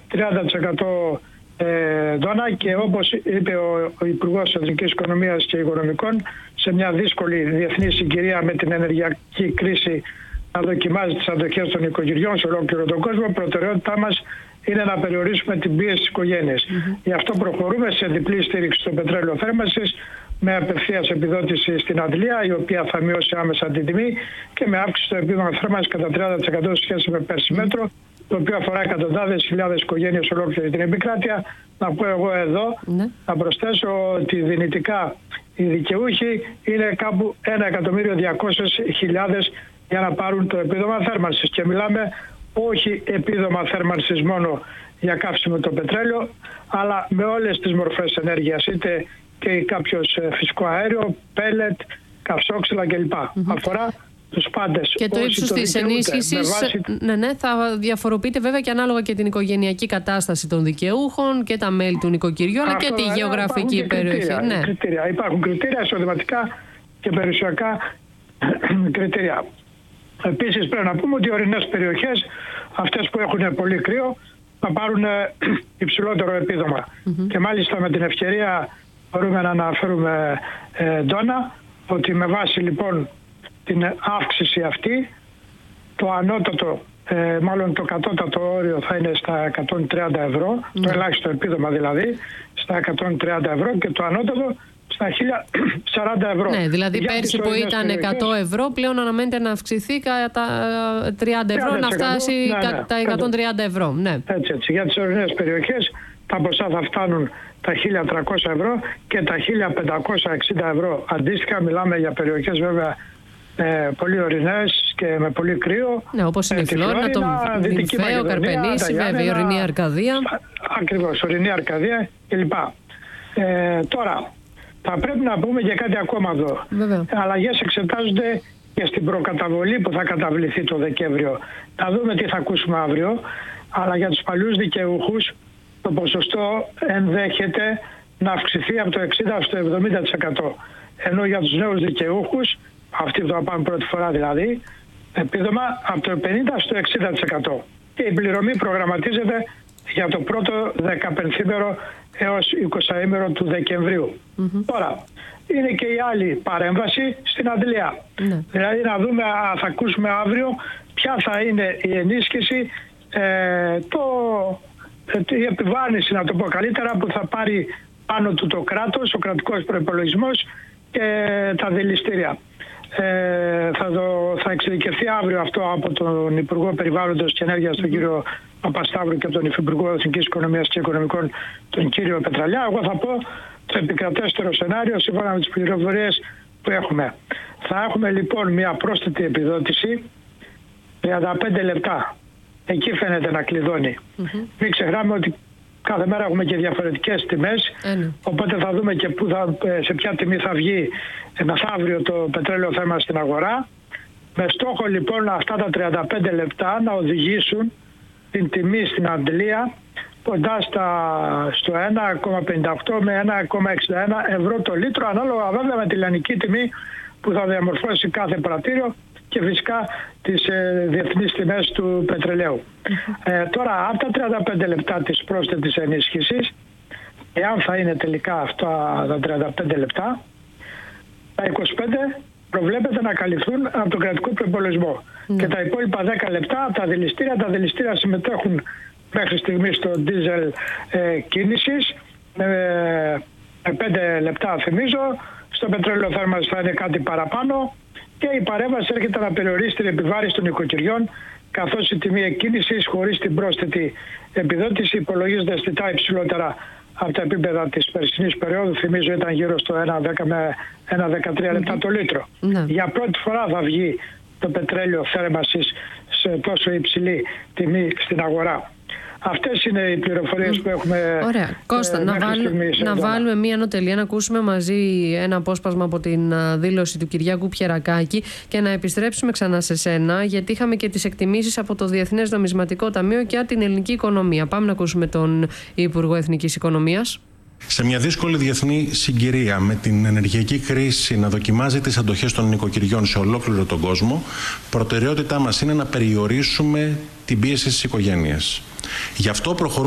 30% δόνα και όπως είπε ο Υπουργός Εθνικής Οικονομίας και Οικονομικών, σε μια δύσκολη διεθνή συγκυρία με την ενεργειακή κρίση να δοκιμάζει τις αντοχές των οικογενειών σε ολόκληρο τον κόσμο, προτεραιότητά μας είναι να περιορίσουμε την πίεση στις οικογένειες. Γι' αυτό προχωρούμε σε διπλή στήριξη στο πετρέλαιο θέρμανσης με απευθείας επιδότηση στην αντλία, η οποία θα μειώσει άμεσα την τιμή, και με αύξηση στο επίδομα θέρμανσης κατά 30% σε σχέση με πέρσι μέτρο, το οποίο αφορά εκατοντάδες χιλιάδες οικογένειες σε ολόκληρη την επικράτεια. Να πω εγώ εδώ, να προσθέσω ότι δυνητικά οι δικαιούχοι είναι κάπου 1.200.000 για να πάρουν το επίδομα θέρμανσης. Και μιλάμε όχι επίδομα θέρμανσης μόνο για καύσιμο το πετρέλαιο, αλλά με όλες τις μορφές ενέργειας, είτε και κάποιος φυσικό αέριο, πέλετ, καυσόξυλα κλπ. Αφορά τους πάντες. Και το ύψος της ενίσχυσης θα διαφοροποιείται βέβαια και ανάλογα και την οικογενειακή κατάσταση των δικαιούχων και τα μέλη του νοικοκυριού, αλλά και τη γεωγραφική περιοχή. Υπάρχουν κριτήρια εισοδηματικά και περιουσιακά κριτήρια. Επίσης πρέπει να πούμε ότι οι ορεινές περιοχές, αυτές που έχουν πολύ κρύο, θα πάρουν υψηλότερο επίδομα. Και μάλιστα με την ευκαιρία μπορούμε να αναφέρουμε Ντόνα, ότι με βάση λοιπόν την αύξηση αυτή, το ανώτατο, μάλλον το κατώτατο όριο θα είναι στα 130 ευρώ, το ελάχιστο επίδομα δηλαδή, στα 130 ευρώ, και το ανώτατο στα 1.040 ευρώ. Ναι, δηλαδή πέρσι που ήταν 100 ευρώ, πλέον αναμένεται να αυξηθεί κατά 30 ευρώ, να φτάσει τα 130 ευρώ. Ναι. Έτσι. Για τις ορεινές περιοχές τα ποσά θα φτάνουν τα 1.300 ευρώ και τα 1.560 ευρώ. Αντίστοιχα μιλάμε για περιοχές βέβαια πολύ ορεινές και με πολύ κρύο. Ναι, όπως είναι η Φλόρινα, το Νυμφαίο, Καρπενήσι, βέβαια η ορεινή Αρκαδία. Ακριβώς, ορεινή Αρκαδία κλπ. Τώρα, θα πρέπει να πούμε και κάτι ακόμα εδώ. Αλλαγές εξετάζονται και στην προκαταβολή που θα καταβληθεί το Δεκέμβριο. Θα δούμε τι θα ακούσουμε αύριο, αλλά για τους παλιούς δικαιούχους το ποσοστό ενδέχεται να αυξηθεί από το 60% στο 70%. Ενώ για τους νέους δικαιούχους, αυτοί που θα πάνε πρώτη φορά δηλαδή, επίδομα από το 50% στο 60%. Και η πληρωμή προγραμματίζεται για το πρώτο 15ήμερο έως 20ήμερο του Δεκεμβρίου. Τώρα, είναι και η άλλη παρέμβαση στην αντλία. Δηλαδή να δούμε, θα ακούσουμε αύριο ποια θα είναι η ενίσχυση, η επιβάρυνση, να το πω καλύτερα, που θα πάρει πάνω του το κράτος, ο κρατικός προϋπολογισμός και τα δηληστήρια. Θα εξειδικευθεί αύριο αυτό από τον Υπουργό Περιβάλλοντος και Ενέργειας, τον κύριο Παπασταύρου, και από τον Υφυπουργό Εθνικής Οικονομίας και Οικονομικών, τον κύριο Πετραλιά. Εγώ θα πω το επικρατέστερο σενάριο σύμφωνα με τις πληροφορίες που έχουμε. Θα έχουμε λοιπόν μια πρόσθετη επιδότηση 35 λεπτά. Εκεί φαίνεται να κλειδώνει. Μην ξεχνάμε ότι κάθε μέρα έχουμε και διαφορετικές τιμές, οπότε θα δούμε και σε ποια τιμή θα βγει μεθαύριο το πετρέλαιο θέμα στην αγορά. Με στόχο λοιπόν αυτά τα 35 λεπτά να οδηγήσουν την τιμή στην αντλία κοντά στο 1,58 με 1,61 ευρώ το λίτρο, ανάλογα βέβαια με τη λιανική τιμή που θα διαμορφώσει κάθε πρατήριο και φυσικά τις διεθνείς τιμές του πετρελαίου. Τώρα, από τα 35 λεπτά της πρόσθετης ενίσχυσης, εάν θα είναι τελικά αυτά τα 35 λεπτά, τα 25 προβλέπεται να καλυφθούν από τον κρατικό προϋπολογισμό. Και τα υπόλοιπα 10 λεπτά τα δηληστήρια συμμετέχουν μέχρι στιγμή στο ντίζελ κίνησης, με 5 λεπτά θυμίζω, στο πετρέλαιο θέρμανσης θα είναι κάτι παραπάνω, και η παρέμβαση έρχεται να περιορίσει την επιβάρυνση των οικοκυριών, καθώς η τιμή εκκίνησης χωρίς την πρόσθετη επιδότηση υπολογίζεται αισθητά υψηλότερα από τα επίπεδα της περσινής περίοδου. Θυμίζω ήταν γύρω στο 1,10 με 1,13 λεπτά το λίτρο. Για πρώτη φορά θα βγει το πετρέλαιο θέρμανσης σε τόσο υψηλή τιμή στην αγορά. Αυτές είναι οι πληροφορίες που έχουμε. Ωραία. Κώστα, να βάλουμε μία νοτελεία, να ακούσουμε μαζί ένα απόσπασμα από την δήλωση του Κυριάκου Πιερακάκη και να επιστρέψουμε ξανά σε σένα, γιατί είχαμε και τις εκτιμήσεις από το Διεθνές Νομισματικό Ταμείο και την ελληνική οικονομία. Πάμε να ακούσουμε τον Υπουργό Εθνικής Οικονομίας. Σε μια δύσκολη διεθνή συγκυρία, με την ενεργειακή κρίση να δοκιμάζει τις αντοχές των νοικοκυριών σε ολόκληρο τον κόσμο, προτεραιότητά μας είναι να περιορίσουμε την πίεση στις οικογένειες. Γι' αυτό προχωρούμε